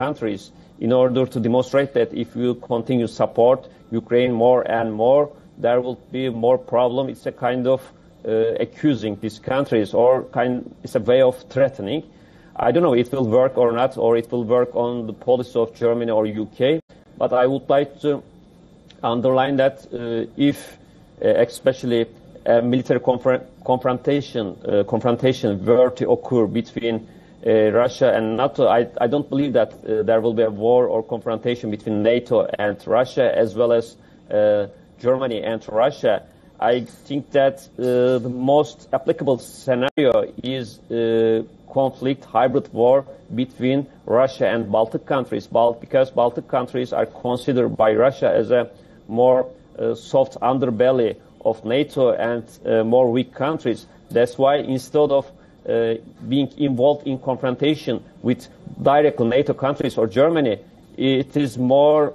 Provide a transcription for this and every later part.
countries in order to demonstrate that if you continue support Ukraine more and more, there will be more problem. It's a kind of accusing these countries, or it's a way of threatening. I don't know if it will work or not, or it will work on the policy of Germany or UK. But I would like to underline that if especially a military confrontation were to occur between Russia and NATO, I don't believe that there will be a war or confrontation between NATO and Russia, as well as Germany and Russia. I think that the most applicable scenario is conflict, hybrid war between Russia and Baltic countries, because Baltic countries are considered by Russia as a more soft underbelly of NATO and more weak countries. That's why instead of being involved in confrontation with directly NATO countries or Germany, it is more,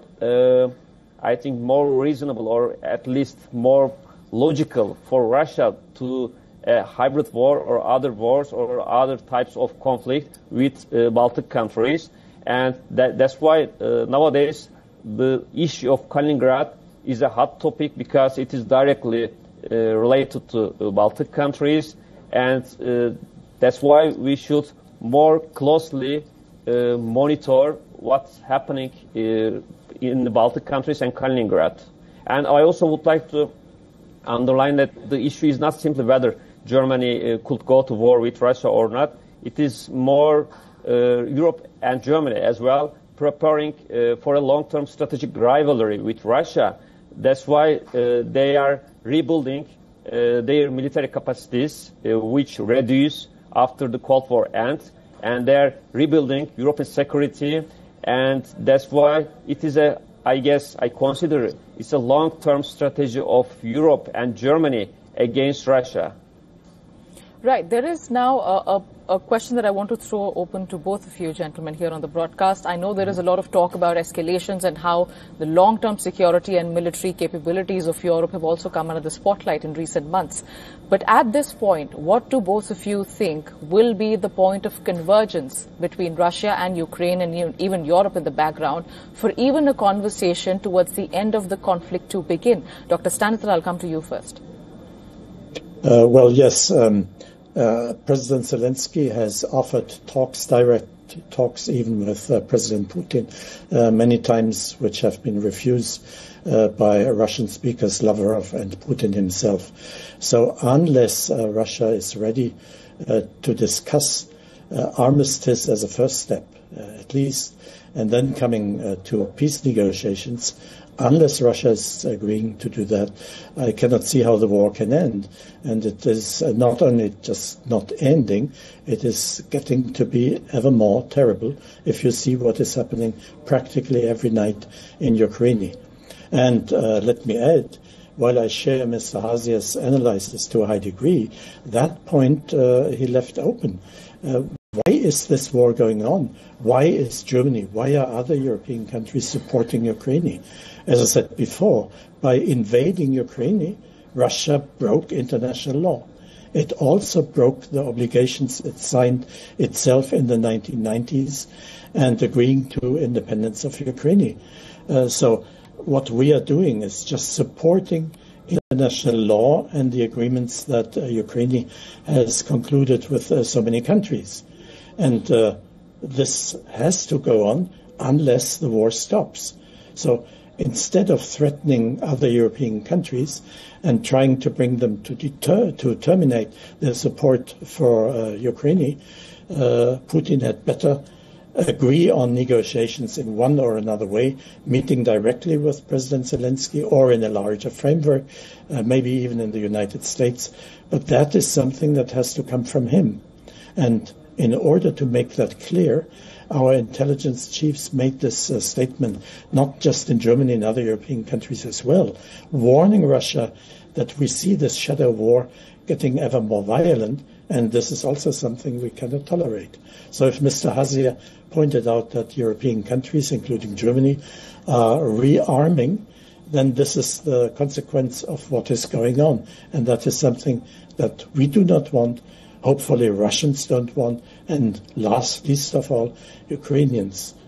I think, more reasonable, or at least more logical for Russia to a hybrid war or other wars or other types of conflict with Baltic countries. And that's why nowadays the issue of Kaliningrad is a hot topic, because it is directly related to Baltic countries. And that's why we should more closely monitor what's happening in the Baltic countries and Kaliningrad. And I also would like to underline that the issue is not simply whether Germany could go to war with Russia or not. It is more Europe and Germany as well preparing for a long-term strategic rivalry with Russia. That's why they are rebuilding their military capacities, which reduce after the Cold War ends, and they're rebuilding European security. And that's why it is I consider it's a long-term strategy of Europe and Germany against Russia. Right. There is now a question that I want to throw open to both of you gentlemen here on the broadcast. I know there is a lot of talk about escalations and how the long-term security and military capabilities of Europe have also come under the spotlight in recent months. But at this point, what do both of you think will be the point of convergence between Russia and Ukraine and even Europe in the background for even a conversation towards the end of the conflict to begin? Dr. Stanislav, I'll come to you first. Well, yes. President Zelensky has offered direct talks even with President Putin many times, which have been refused by Russian speakers Lavrov and Putin himself. So unless Russia is ready to discuss armistice as a first step, at least, and then coming to peace negotiations, unless Russia is agreeing to do that, I cannot see how the war can end. And it is not only just not ending, it is getting to be ever more terrible if you see what is happening practically every night in Ukraine. And let me add, while I share Mr. Hasia's analysis to a high degree, that point he left open. Why is this war going on? Why is Germany, why are other European countries supporting Ukraine? As I said before, by invading Ukraine, Russia broke international law. It also broke the obligations it signed itself in the 1990s and agreeing to independence of Ukraine. So what we are doing is just supporting international law and the agreements that Ukraine has concluded with so many countries. And this has to go on unless the war stops. So instead of threatening other European countries and trying to bring them to terminate their support for Ukraine, Putin had better agree on negotiations in one or another way, meeting directly with President Zelensky or in a larger framework, maybe even in the United States. But that is something that has to come from him. And in order to make that clear, our intelligence chiefs made this statement, not just in Germany, in other European countries as well, warning Russia that we see this shadow war getting ever more violent, and this is also something we cannot tolerate. So if Mr. Hasia pointed out that European countries, including Germany, are rearming, then this is the consequence of what is going on. And that is something that we do not want. Hopefully Russians don't want, and least of all, Ukrainians